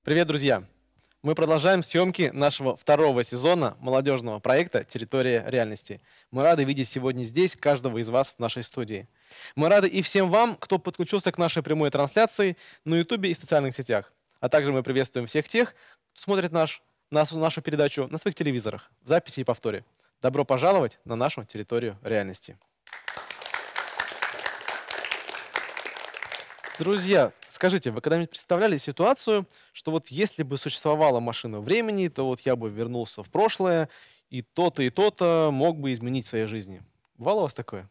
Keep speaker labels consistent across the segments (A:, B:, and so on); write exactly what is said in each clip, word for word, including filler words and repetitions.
A: Привет, друзья! Мы продолжаем съемки нашего второго сезона молодежного проекта «Территория реальности». Мы рады видеть сегодня здесь каждого из вас в нашей студии. Мы рады и всем вам, кто подключился к нашей прямой трансляции на Ютубе и в социальных сетях. А также мы приветствуем всех тех, кто смотрит наш, нашу, нашу передачу на своих телевизорах, в записи и повторе. Добро пожаловать на нашу территорию реальности. Друзья, скажите, вы когда-нибудь представляли ситуацию, что вот если бы существовала машина времени, то вот я бы вернулся в прошлое, и то-то и то-то мог бы изменить в своей жизни? Бывало у вас такое?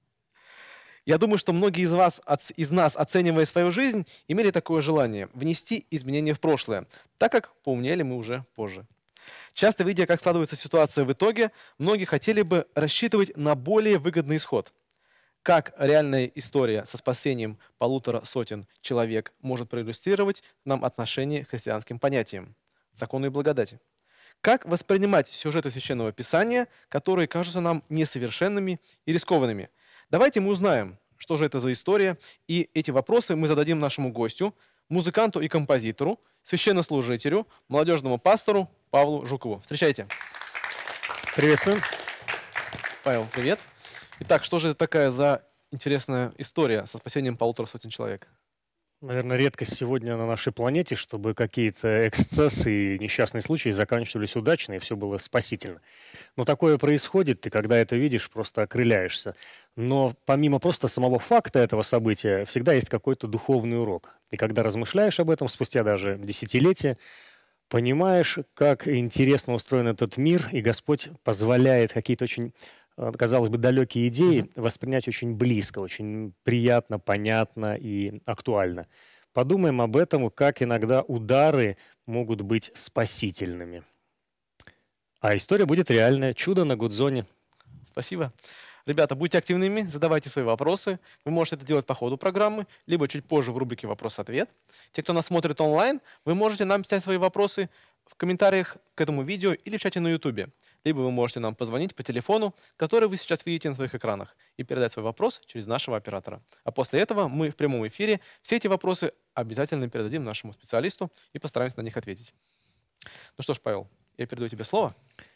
A: Я думаю, что многие из вас, из нас, оценивая свою жизнь, имели такое желание внести изменения в прошлое, так как поумнели мы уже позже. Часто, видя, как складывается ситуация в итоге, многие хотели бы рассчитывать на более выгодный исход. Как реальная история со спасением полутора сотен человек может проиллюстрировать нам отношение к христианским понятиям, закону и благодати? Как воспринимать сюжеты Священного Писания, которые кажутся нам несовершенными и рискованными? Давайте мы узнаем, что же это за история, и эти вопросы мы зададим нашему гостю, музыканту и композитору, священнослужителю, молодежному пастору Павлу Жукову. Встречайте.
B: Приветствую.
A: Павел, привет. Итак, что же это такая за интересная история со спасением полутора сотен человек?
B: Наверное, редкость сегодня на нашей планете, чтобы какие-то эксцессы и несчастные случаи заканчивались удачно, и все было спасительно. Но такое происходит, и когда это видишь, просто окрыляешься. Но помимо просто самого факта этого события, всегда есть какой-то духовный урок. И когда размышляешь об этом спустя даже десятилетия, понимаешь, как интересно устроен этот мир, и Господь позволяет какие-то очень, казалось бы, далекие идеи
A: Мгм.
B: воспринять очень близко, очень приятно, понятно и актуально. Подумаем об этом, как иногда удары могут быть спасительными. А история будет реальная. Чудо на Гудзоне.
A: Спасибо. Ребята, будьте активными, задавайте свои вопросы. Вы можете это делать по ходу программы, либо чуть позже в рубрике «Вопрос-ответ». Те, кто нас смотрит онлайн, вы можете нам писать свои вопросы в комментариях к этому видео или в чате на Ютубе. Либо вы можете нам позвонить по телефону, который вы сейчас видите на своих экранах, и передать свой вопрос через нашего оператора. А после этого мы в прямом эфире все эти вопросы обязательно передадим нашему специалисту и постараемся на них ответить. Ну что ж, Павел, я передаю тебе слово.